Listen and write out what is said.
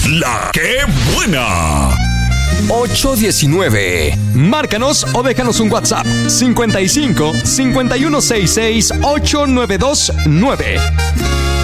La que buena. 819. Márcanos o déjanos un WhatsApp 55 5166 8929.